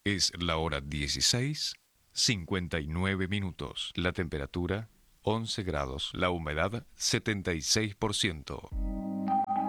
Es la hora 16:59. La temperatura 11 grados. La humedad 76%.